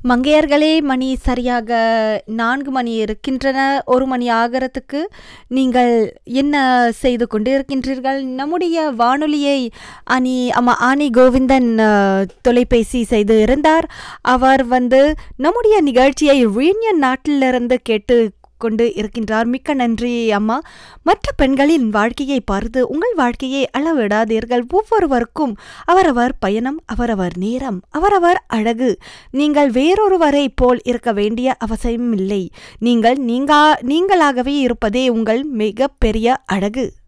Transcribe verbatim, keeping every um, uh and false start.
மங்கையர்களே, மணி சரியாக நான்கு மணி இருக்கின்றன. ஒரு மணி ஆகிறதுக்கு நீங்கள் என்ன செய்து கொண்டு இருக்கின்றீர்கள்? நம்முடைய வானொலியை அணி அம்மா ஆனி கோவிந்தன் அஹ், தொலைபேசி செய்து இருந்தார். அவர் வந்து நம்முடைய நிகழ்ச்சியை ரீனியன் நாட்டிலிருந்து கேட்டு கொண்டு இருக்கின்றார். மிக்க நன்றி அம்மா. மற்ற பெண்களின் வாழ்க்கையை பார்த்து உங்கள் வாழ்க்கையை அளவிடாதீர்கள். ஒவ்வொருவருக்கும் அவரவர் பயணம், அவரவர் நேரம், அவரவர் அழகு. நீங்கள் வேறொருவரை போல் இருக்க வேண்டிய அவசியமில்லை. நீங்கள் நீங்கா நீங்களாகவே இருப்பதே உங்கள் மிக பெரிய அழகு.